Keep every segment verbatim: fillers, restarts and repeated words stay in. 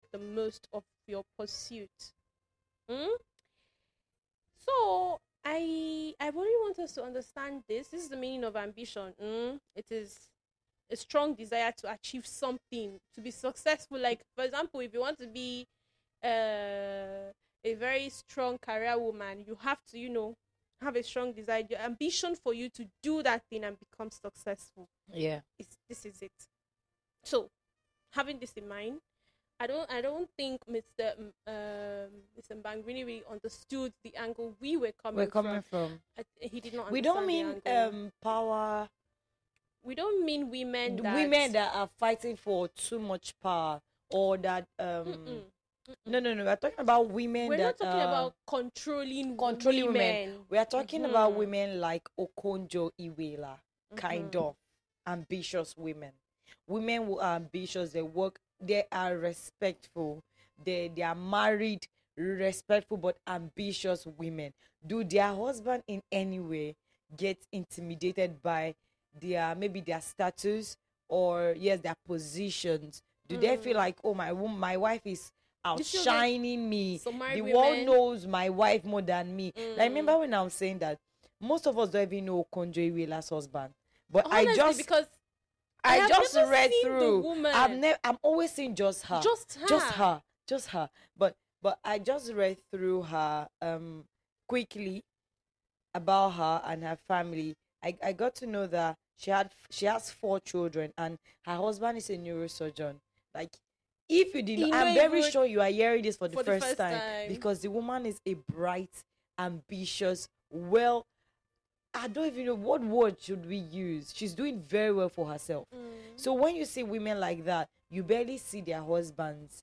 the most of your pursuit. Hmm? So I I really want us to understand this. This is the meaning of ambition. Mm? It is a strong desire to achieve something, to be successful. Like for example, if you want to be uh, a very strong career woman, you have to, you know, have a strong desire, your ambition for you to do that thing and become successful. Yeah. It's, this is it. So having this in mind, I don't I don't think Mister M- um Mister Bang really really understood the angle we were coming We're coming from. from. I, he did not We understand don't the mean angle. um power. We don't mean women The that women that are fighting for too much power, or that um Mm-mm, no mm-mm. no no we're talking about women We're not that talking are about controlling controlling women. women. We are talking about Mhm, women like Okonjo Iweala, kind mhm. of ambitious women. Women who are ambitious, they work, they are respectful, they they are married, respectful but ambitious women. Do their husband in any way get intimidated by their, maybe their status, or yes, their positions? Do they feel Mm. like, oh, my wom- my wife is You see, okay, outshining me? some The married world women. knows my wife more than me. Like, Mm. remember when I was saying that most of us don't even know Konjo Iweala's husband, but I Honestly, just because I I have just never read seen the through. woman. I've never. I'm always seeing just her, Just just her. her, just her. But but I just read through her um quickly about her and her family. I I got to know that she had she has four children, and her husband is a neurosurgeon. Like, if you didn't, You know, I'm very even sure you are hearing this for the for the first first time, time. because the woman is a bright, ambitious, well, I don't even know what word should we use. She's doing very well for herself. Mm. So when you see women like that, you barely see their husbands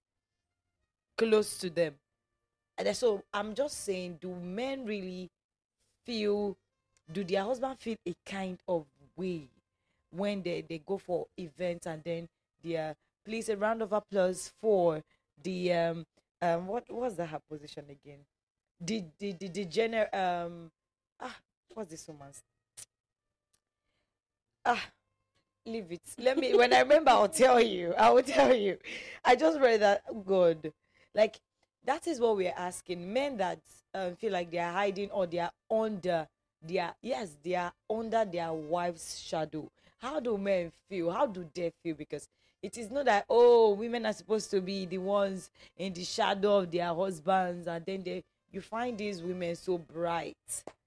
close to them. And then- so I'm just saying, do men really feel, do their husband feel a kind of way when they, they go for events, and then they are, please, a round of applause for the um um what was that her position again? The the the, the gener um ah what's this woman's ah leave it. Let me, when I remember, I'll tell you. I will tell you. I just read that. Oh, God. Like, that is what we're asking. Men that um, feel like they are hiding, or they are under their, yes, they are under their wife's shadow. How do men feel? How do they feel? Because it is not that, oh, women are supposed to be the ones in the shadow of their husbands, and then they, you find these women so bright.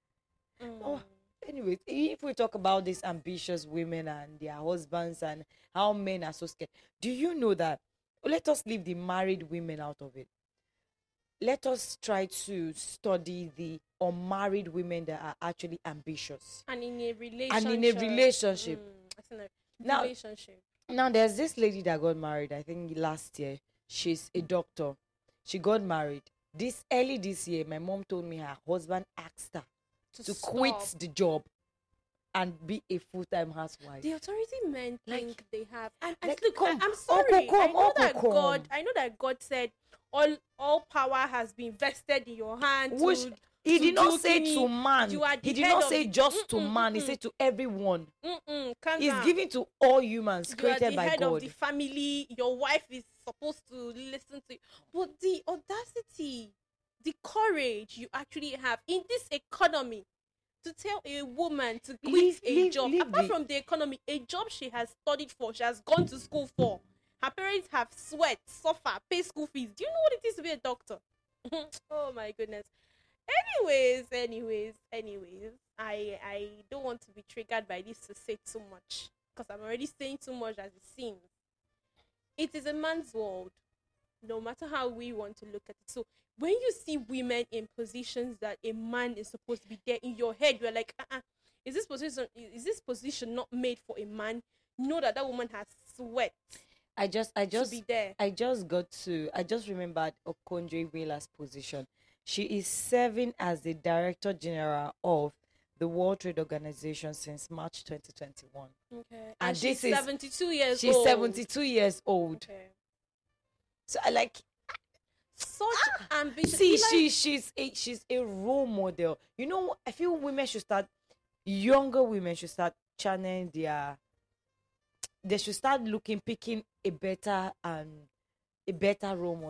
Oh, Mm. anyway, if we talk about these ambitious women and their husbands, and how men are so scared, do you know that? Let us leave the married women out of it. Let us try to study the unmarried women that are actually ambitious And in a and relationship. in a relationship. Mm, I think a Now, relationship. now there's this lady that got married, I think last year. She's a doctor. She got married. This early this year, my mom told me her husband asked her To, to stop. quit the job and be a full-time housewife. The authority men Like- think they have. And, and like, look, come, I, am Uncle, sorry. I come, know Uncle, that come. God. I know that God said all all power has been vested in your hand. Which to, he to did not do say kini. to man. You are the He did head not of say the- just to Mm-mm, man. He mm-mm. said to everyone. Mm-mm, calm He's down. giving to all humans You are created the by head God. of the family. Your wife is supposed to listen to you. But the audacity, the courage you actually have in this economy to tell a woman to quit Leave- a leave- job, leave apart the- from the economy, a job she has studied for, she has gone to school for. Her parents have sweat, suffer, pay school fees. Do you know what it is to be a doctor? Oh my goodness. Anyways, anyways, anyways, I I don't want to be triggered by this to say too much, because I'm already saying too much as it seems. It is a man's world, no matter how we want to look at it. So when you see women in positions that a man is supposed to be there, in your head you're like, uh-uh, is this position is this position not made for a man? Know that that woman has sweat I just, I to just, be there. I just got to, I just remembered Okonjo Iweala's position. She is serving as the Director General of the World Trade Organization since March twenty twenty-one. Okay. And, And she's this is- seventy-two years She's old. seventy-two years old. Okay. So I like, Such ambition. see, Like, she, she's a, she's a role model. You know, I feel women should start, younger women should start channeling their, they should start looking, picking a better and a better role model.